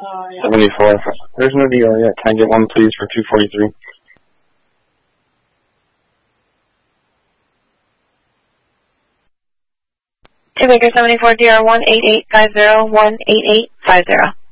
74. There's no deal yet. Can I get one, please, for 243? Two Baker 74 DR 18850 18850.